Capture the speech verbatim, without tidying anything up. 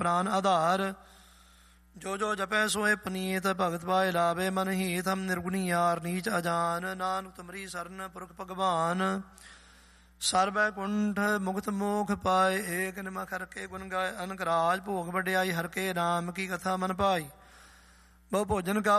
ਪ੍ਰਾਨ ਆਧਾਰ। ਜੋ ਜੋ ਜਪੈ ਸੋਏ ਪਨੀਤ ਭਗਤ ਪਾਏ ਲਾਵੇ ਮਨ ਹੀਤ। ਹਮ ਨਿਰਗੁਣੀ ਯਾਰ ਨੀਚ ਅਜਾਨ ਨਾਨਕ ਤੁਮਰੀ ਸਰਨ ਪੁਰਖ ਭਗਵਾਨ। ਸਰਬੈ ਕੁੰਠ ਮੁਕਤ ਮੋਖ ਪਾਏ ਏਕ ਨਿਮਖ ਹਰਿ ਕੇ ਗੁਣ ਗਾਏ। ਅਨਕ ਰਾਜ ਭੋਗ ਵਡਿਆਈ ਹਰਿ ਕੇ ਨਾਮ ਕੀ ਕਥਾ ਮਨ ਭਾਈ। ਬਹੁ ਭੋਜਨ ਕਾ